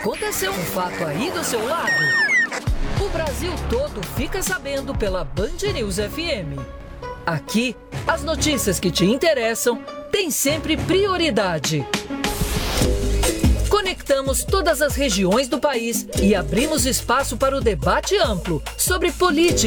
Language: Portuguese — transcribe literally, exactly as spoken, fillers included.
Aconteceu um fato aí do seu lado? O Brasil todo fica sabendo pela Band News F M. Aqui, as notícias que te interessam têm sempre prioridade. Conectamos todas as regiões do país e abrimos espaço para o debate amplo sobre política.